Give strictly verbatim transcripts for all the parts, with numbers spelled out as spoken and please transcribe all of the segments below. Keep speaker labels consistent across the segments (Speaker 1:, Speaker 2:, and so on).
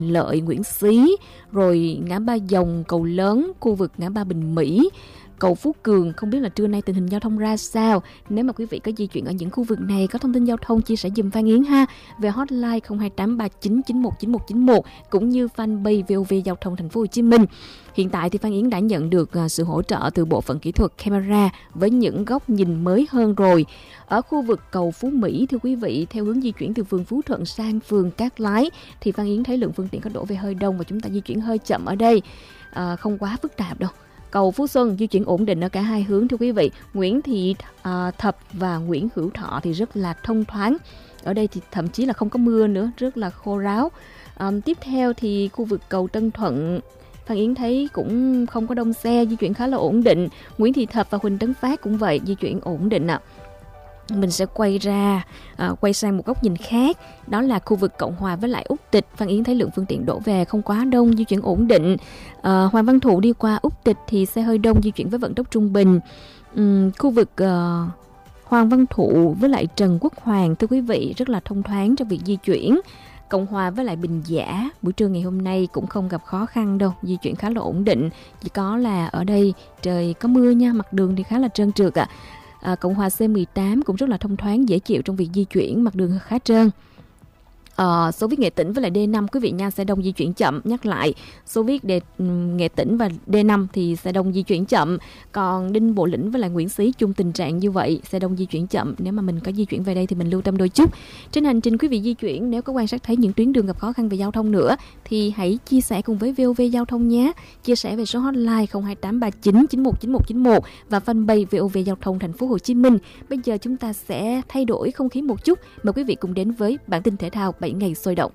Speaker 1: Lợi, Nguyễn Xí, rồi ngã ba Dòng, Cầu Lớn, khu vực ngã ba Bình Mỹ, cầu Phú Cường. Không biết là trưa nay tình hình giao thông ra sao. Nếu mà quý vị có di chuyển ở những khu vực này, có thông tin giao thông chia sẻ giùm Phan Yến ha, về hotline không hai tám ba chín chín một chín một chín một cũng như fanpage vê o vê Giao thông Thành phố Hồ Chí Minh. Hiện tại thì Phan Yến đã nhận được sự hỗ trợ từ bộ phận kỹ thuật camera với những góc nhìn mới hơn rồi. Ở khu vực cầu Phú Mỹ, thưa quý vị, theo hướng di chuyển từ phường Phú Thuận sang phường Cát Lái thì Phan Yến thấy lượng phương tiện có đổ về hơi đông và chúng ta di chuyển hơi chậm ở đây, à, không quá phức tạp đâu. Cầu Phú Xuân di chuyển ổn định ở cả hai hướng, thưa quý vị. Nguyễn Thị à, Thập và Nguyễn Hữu Thọ thì rất là thông thoáng. Ở đây thì thậm chí là không có mưa nữa, rất là khô ráo. À, tiếp theo thì khu vực cầu Tân Thuận, Phan Yến thấy cũng không có đông xe, di chuyển khá là ổn định. Nguyễn Thị Thập và Huỳnh Tấn Phát cũng vậy, di chuyển ổn định ạ. À. Mình sẽ quay ra, à, quay sang một góc nhìn khác, đó là khu vực Cộng Hòa với lại Úc Tịch. Phan Yến thấy lượng phương tiện đổ về không quá đông, di chuyển ổn định. à, Hoàng Văn Thụ đi qua Úc Tịch thì xe hơi đông, di chuyển với vận tốc trung bình. uhm, Khu vực uh, Hoàng Văn Thụ với lại Trần Quốc Hoàng, thưa quý vị, rất là thông thoáng trong việc di chuyển. Cộng Hòa với lại Bình Giả buổi trưa ngày hôm nay cũng không gặp khó khăn đâu, di chuyển khá là ổn định. Chỉ có là ở đây trời có mưa nha, mặt đường thì khá là trơn trượt ạ. à. À, Cộng Hòa xê mười tám cũng rất là thông thoáng, dễ chịu trong việc di chuyển, mặt đường khá trơn. À, Xô Viết Nghệ Tĩnh với lại đê năm quý vị nha, xe đông di chuyển chậm. Nhắc lại, Xô Viết Đề, Nghệ Tĩnh và đê năm thì xe đông di chuyển chậm. Còn Đinh Bộ Lĩnh với lại Nguyễn Xí chung tình trạng như vậy, xe đông di chuyển chậm. Nếu mà mình có di chuyển về đây thì mình lưu tâm đôi chút. Trên hành trình quý vị di chuyển, nếu có quan sát thấy những tuyến đường gặp khó khăn về giao thông nữa thì hãy chia sẻ cùng với vê o vê Giao thông nhé. Chia sẻ về số hotline không hai tám ba chín chín một chín một chín một và fanpage vê o vê Giao thông Thành phố Hồ Chí Minh. Bây giờ chúng ta sẽ thay đổi không khí một chút, mời quý vị cùng đến với bản tin thể thao bảy ngày sôi động.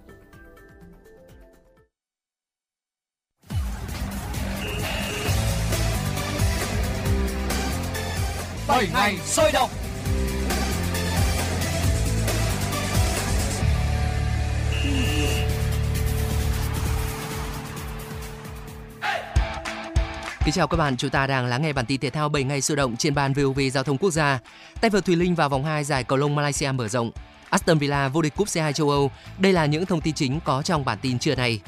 Speaker 2: bảy ngày sôi động.
Speaker 3: Kính chào các bạn, chúng ta đang lắng nghe bản tin thể thao bảy ngày sôi động trên ban vê o vê Giao thông Quốc gia. Tay vợt Thùy Linh vào vòng hai giải cầu lông Malaysia mở rộng. Aston Villa vô địch cúp xê hai châu Âu. Đây là những thông tin chính có trong bản tin trưa nay.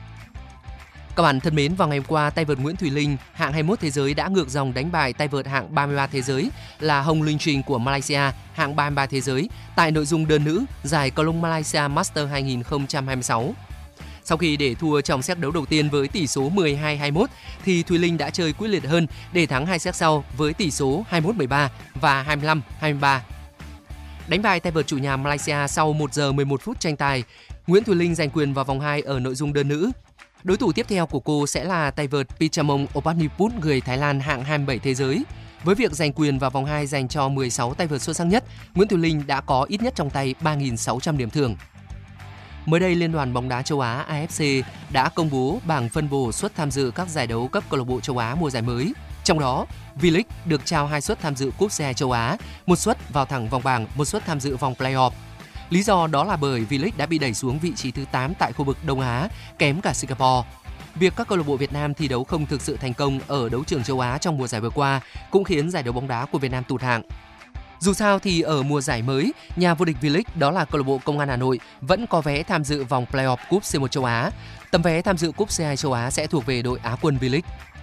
Speaker 3: Các bạn thân mến, vào ngày hôm qua, tay vợt Nguyễn Thùy Linh, hạng hai mươi mốt thế giới đã ngược dòng đánh bại tay vợt hạng ba mươi ba thế giới là Hồng Linh Trình của Malaysia, hạng ba mươi ba thế giới tại nội dung đơn nữ giải cầu lông Malaysia Master hai không hai sáu. Sau khi để thua trong set đấu đầu tiên với tỷ số mười hai hai mươi mốt thì Thùy Linh đã chơi quyết liệt hơn để thắng hai set sau với tỷ số hai mươi mốt mười ba và hai mươi lăm hai mươi ba. Đánh bại tay vợt chủ nhà Malaysia sau một giờ mười một phút tranh tài, Nguyễn Thùy Linh giành quyền vào vòng hai ở nội dung đơn nữ. Đối thủ tiếp theo của cô sẽ là tay vợt Pichamong Opatniput người Thái Lan hạng hai mươi bảy thế giới. Với việc giành quyền vào vòng hai dành cho mười sáu tay vợt xuất sắc nhất, Nguyễn Thùy Linh đã có ít nhất trong tay ba nghìn sáu trăm điểm thưởng. Mới đây, Liên đoàn bóng đá châu Á a ép xê đã công bố bảng phân bổ suất tham dự các giải đấu cấp câu lạc bộ châu Á mùa giải mới. Trong đó, V-League được trao hai suất tham dự cúp xê hai châu Á, một suất vào thẳng vòng bảng, một suất tham dự vòng play-off. Lý do đó là bởi V-League đã bị đẩy xuống vị trí thứ tám tại khu vực Đông Á, kém cả Singapore. Việc các câu lạc bộ Việt Nam thi đấu không thực sự thành công ở đấu trường châu Á trong mùa giải vừa qua cũng khiến giải đấu bóng đá của Việt Nam tụt hạng. Dù sao thì ở mùa giải mới, nhà vô địch V-League đó là câu lạc bộ Công an Hà Nội vẫn có vé tham dự vòng play-off cúp xê một châu Á. Tấm vé tham dự cúp xê hai châu Á sẽ thuộc về đội Á quân V-League.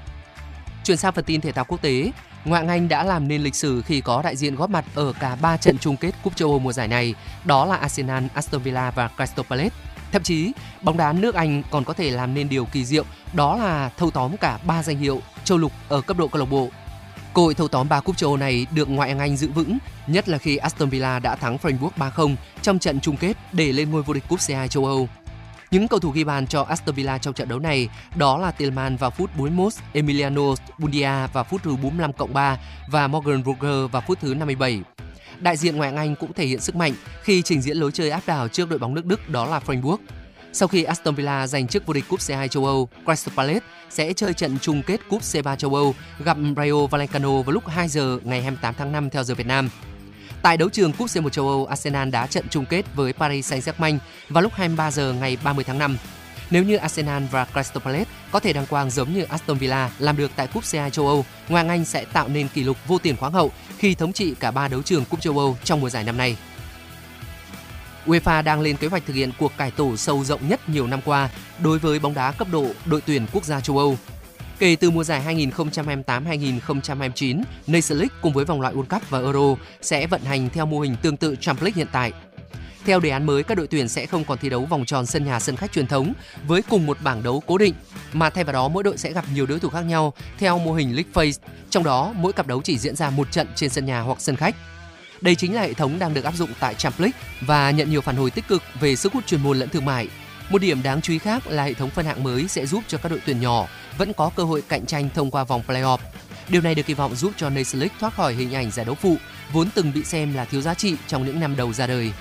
Speaker 3: Chuyển sang phần tin thể thao quốc tế, Ngoại hạng Anh đã làm nên lịch sử khi có đại diện góp mặt ở cả ba trận chung kết cúp châu Âu mùa giải này, đó là Arsenal, Aston Villa và Crystal Palace. Thậm chí, bóng đá nước Anh còn có thể làm nên điều kỳ diệu, đó là thâu tóm cả ba danh hiệu châu lục ở cấp độ câu lạc bộ. Cơ hội thâu tóm ba cúp châu Âu này được Ngoại hạng Anh giữ vững, nhất là khi Aston Villa đã thắng Frankfurt ba không trong trận chung kết để lên ngôi vô địch cúp xê hai châu Âu. Những cầu thủ ghi bàn cho Aston Villa trong trận đấu này đó là Tielemans vào phút bốn mươi mốt, Emiliano Buendia vào phút thứ bốn mươi lăm cộng ba và Morgan Rogers vào phút thứ năm mươi bảy. Đại diện Ngoại hạng Anh cũng thể hiện sức mạnh khi trình diễn lối chơi áp đảo trước đội bóng nước Đức đó là Frankfurt. Sau khi Aston Villa giành chức vô địch cúp xê hai châu Âu, Crystal Palace sẽ chơi trận chung kết cúp xê ba châu Âu gặp Rayo Vallecano vào lúc hai giờ ngày hai mươi tám tháng năm theo giờ Việt Nam. Tại đấu trường cúp xê một châu Âu, Arsenal đá trận chung kết với Paris Saint-Germain vào lúc hai mươi ba giờ ngày ba mươi tháng năm. Nếu như Arsenal và Crystal Palace có thể đăng quang giống như Aston Villa làm được tại cúp xê hai châu Âu, Ngoại hạng Anh sẽ tạo nên kỷ lục vô tiền khoáng hậu khi thống trị cả ba đấu trường cúp châu Âu trong mùa giải năm nay. UEFA đang lên kế hoạch thực hiện cuộc cải tổ sâu rộng nhất nhiều năm qua đối với bóng đá cấp độ đội tuyển quốc gia châu Âu. Kể từ mùa giải hai nghìn không trăm hai mươi tám hai nghìn không trăm hai mươi chín, Nations League cùng với vòng loại World Cup và Euro sẽ vận hành theo mô hình tương tự Champions League hiện tại. Theo đề án mới, các đội tuyển sẽ không còn thi đấu vòng tròn sân nhà sân khách truyền thống với cùng một bảng đấu cố định, mà thay vào đó mỗi đội sẽ gặp nhiều đối thủ khác nhau theo mô hình League Phase, trong đó mỗi cặp đấu chỉ diễn ra một trận trên sân nhà hoặc sân khách. Đây chính là hệ thống đang được áp dụng tại Champions League và nhận nhiều phản hồi tích cực về sức hút chuyên môn lẫn thương mại. Một điểm đáng chú ý khác là hệ thống phân hạng mới sẽ giúp cho các đội tuyển nhỏ vẫn có cơ hội cạnh tranh thông qua vòng play-off. Điều này được kỳ vọng giúp cho Nations League thoát khỏi hình ảnh giải đấu phụ vốn từng bị xem là thiếu giá trị trong những năm đầu ra đời.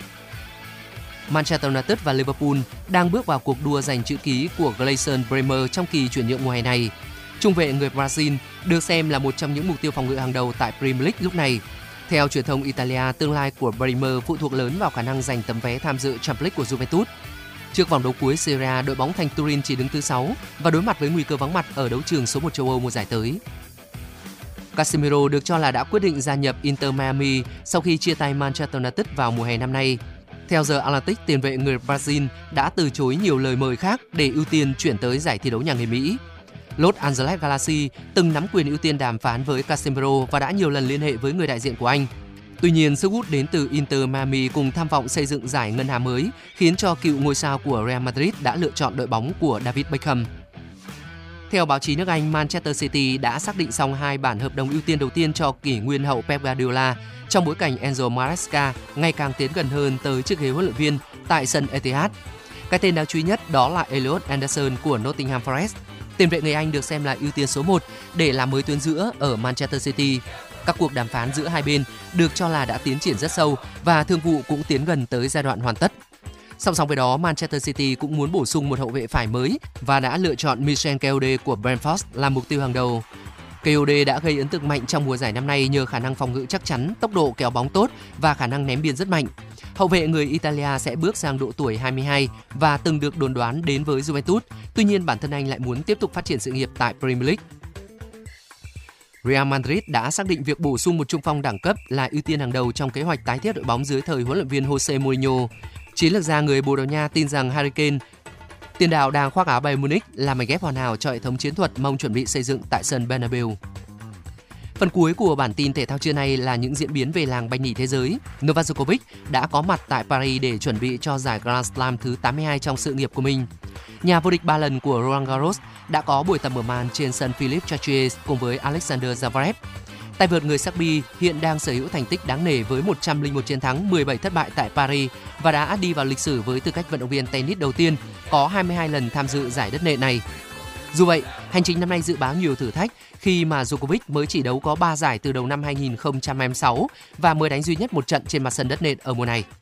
Speaker 3: Manchester United và Liverpool đang bước vào cuộc đua giành chữ ký của Gleison Bremer trong kỳ chuyển nhượng mùa hè này. Trung vệ người Brazil được xem là một trong những mục tiêu phòng ngự hàng đầu tại Premier League lúc này. Theo truyền thông Italia, tương lai của Bremer phụ thuộc lớn vào khả năng giành tấm vé tham dự Champions League của Juventus. Trước vòng đấu cuối Serie A, đội bóng thành Turin chỉ đứng thứ sáu và đối mặt với nguy cơ vắng mặt ở đấu trường số một châu Âu mùa giải tới. Casemiro được cho là đã quyết định gia nhập Inter Miami sau khi chia tay Manchester United vào mùa hè năm nay. Theo The Athletic, tiền vệ người Brazil đã từ chối nhiều lời mời khác để ưu tiên chuyển tới giải thi đấu nhà nghề Mỹ. Los Angeles Galaxy từng nắm quyền ưu tiên đàm phán với Casemiro và đã nhiều lần liên hệ với người đại diện của anh. Tuy nhiên, sức hút đến từ Inter Miami cùng tham vọng xây dựng giải ngân hà mới khiến cho cựu ngôi sao của Real Madrid đã lựa chọn đội bóng của David Beckham. Theo báo chí nước Anh, Manchester City đã xác định xong hai bản hợp đồng ưu tiên đầu tiên cho kỷ nguyên hậu Pep Guardiola trong bối cảnh Enzo Maresca ngày càng tiến gần hơn tới chiếc ghế huấn luyện viên tại sân Etihad. Cái tên đáng chú ý nhất đó là Elliot Anderson của Nottingham Forest. Tiền vệ người Anh được xem là ưu tiên số một để làm mới tuyến giữa ở Manchester City. Các cuộc đàm phán giữa hai bên được cho là đã tiến triển rất sâu và thương vụ cũng tiến gần tới giai đoạn hoàn tất. Song song với đó, Manchester City cũng muốn bổ sung một hậu vệ phải mới và đã lựa chọn Michel Kayode của Brentford làm mục tiêu hàng đầu. Kayode đã gây ấn tượng mạnh trong mùa giải năm nay nhờ khả năng phòng ngự chắc chắn, tốc độ kéo bóng tốt và khả năng ném biên rất mạnh. Hậu vệ người Italia sẽ bước sang độ tuổi hai mươi hai và từng được đồn đoán đến với Juventus. Tuy nhiên, bản thân anh lại muốn tiếp tục phát triển sự nghiệp tại Premier League. Real Madrid đã xác định việc bổ sung một trung phong đẳng cấp là ưu tiên hàng đầu trong kế hoạch tái thiết đội bóng dưới thời huấn luyện viên Jose Mourinho. Chiến lược gia người Bồ Đào Nha tin rằng Harry Kane, tiền đạo đang khoác áo Bayern Munich, là mảnh ghép hoàn hảo cho hệ thống chiến thuật mong chuẩn bị xây dựng tại sân Bernabeu. Phần cuối của bản tin thể thao trưa nay là những diễn biến về làng banh nhì thế giới. Novak Djokovic đã có mặt tại Paris để chuẩn bị cho giải Grand Slam thứ tám mươi hai trong sự nghiệp của mình. Nhà vô địch ba lần của Roland Garros đã có buổi tập mở màn trên sân Philippe Chatrier cùng với Alexander Zverev. Tay vợt người Serbia hiện đang sở hữu thành tích đáng nể với một trăm lẻ một chiến thắng, mười bảy thất bại tại Paris và đã đi vào lịch sử với tư cách vận động viên tennis đầu tiên có hai mươi hai lần tham dự giải đất nện này. Dù vậy, hành trình năm nay dự báo nhiều thử thách khi mà Djokovic mới chỉ đấu có ba giải từ đầu năm hai nghìn không trăm hai mươi sáu và mới đánh duy nhất một trận trên mặt sân đất nện ở mùa này.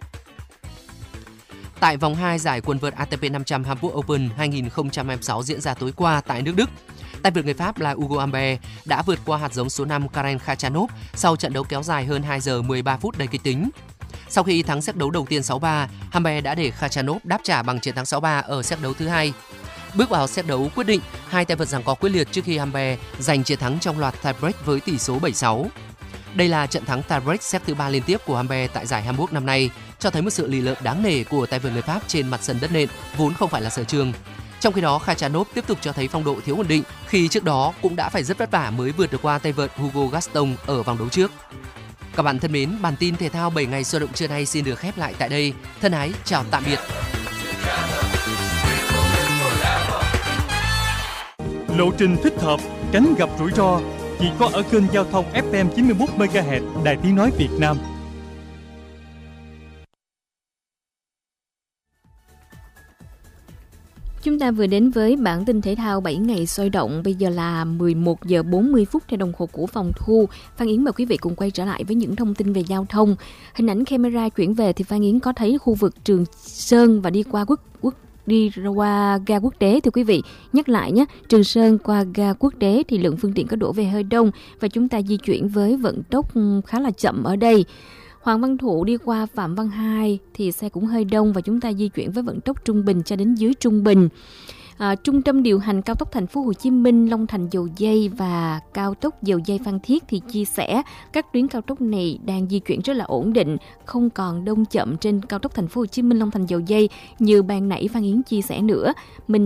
Speaker 3: Tại vòng hai giải quần vợt a tê pê năm trăm Hamburg Open hai nghìn không trăm hai mươi sáu diễn ra tối qua tại nước Đức, tay vợt người Pháp là Ugo Humbert đã vượt qua hạt giống số năm Karen Khachanov sau trận đấu kéo dài hơn hai giờ mười ba phút đầy kịch tính. Sau khi thắng set đấu đầu tiên sáu ba, Humbert đã để Khachanov đáp trả bằng chiến thắng sáu ba ở set đấu thứ hai. Bước vào set đấu quyết định, hai tay vợt giằng co quyết liệt trước khi Humbert giành chiến thắng trong loạt tiebreak với tỷ số bảy sáu. Đây là trận thắng tiebreak set thứ ba liên tiếp của Humbert tại giải Hamburg năm nay, cho thấy một sự lì lợm đáng nể của tay vợt người Pháp trên mặt sân đất nện vốn không phải là sở trường. Trong khi đó, Khachanov tiếp tục cho thấy phong độ thiếu ổn định khi trước đó cũng đã phải rất vất vả mới vượt được qua tay vợt Hugo Gaston ở vòng đấu trước. Các bạn thân mến, bản tin thể thao bảy ngày sôi động trưa nay xin được khép lại tại đây. Thân ái, chào tạm biệt.
Speaker 4: Lộ trình thích hợp, tránh gặp rủi ro chỉ có ở kênh giao thông ép em chín mươi mốt mê ga héc Đài Tiếng nói Việt Nam.
Speaker 1: Chúng ta vừa đến với bản tin thể thao bảy ngày sôi động. Bây giờ là mười một giờ bốn mươi phút theo đồng hồ của phòng thu. Phan Yến mời quý vị cùng quay trở lại với những thông tin về giao thông. Hình ảnh camera chuyển về thì Phan Yến có thấy khu vực Trường Sơn và đi qua quốc quốc đi qua ga Quốc Tế. Thưa quý vị, nhắc lại nhé, Trường Sơn qua ga Quốc Tế thì lượng phương tiện có đổ về hơi đông và chúng ta di chuyển với vận tốc khá là chậm ở đây. Hoàng Văn Thụ đi qua Phạm Văn Hai thì xe cũng hơi đông và chúng ta di chuyển với vận tốc trung bình cho đến dưới trung bình. À, Trung tâm điều hành cao tốc Thành phố Hồ Chí Minh Long Thành Dầu Giây và cao tốc Dầu Giây Phan Thiết thì chia sẻ các tuyến cao tốc này đang di chuyển rất là ổn định, không còn đông chậm trên cao tốc Thành phố Hồ Chí Minh Long Thành Dầu Giây như ban nãy Phan Yến chia sẻ nữa. Mình